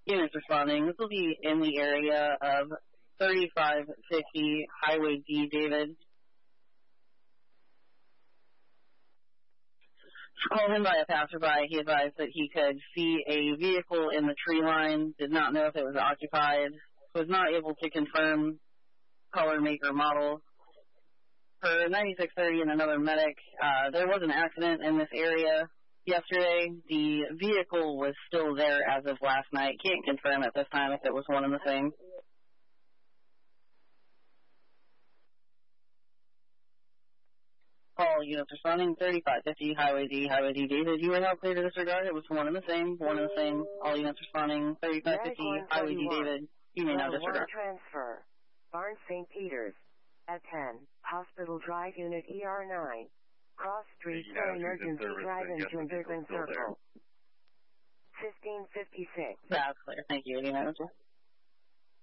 Units responding. This will be in the area of 3550 Highway D, David. Called in by a passerby. He advised that he could see a vehicle in the tree line, did not know if it was occupied, was not able to confirm color, make, or model. For 9630 and another medic, there was an accident in this area yesterday. The vehicle was still there as of last night. Can't confirm at this time if it was one and the same. All units responding, 3550 Highway D, David. You are now clear to disregard. It was one and the same, All units responding, 3550 Highway D, David. You may now disregard. Transfer. Barnes St. Peters. At 10, Hospital Drive Unit ER9. Cross Street for emergency drive into Durban Circle. 1556. That's clear. Thank you. Any manager?